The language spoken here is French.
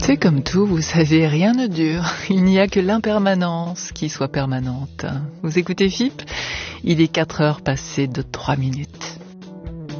C'est comme tout, vous savez, rien ne dure. Il n'y a que l'impermanence qui soit permanente. Vous écoutez FIP ? Il est 4 heures passées de 3 minutes.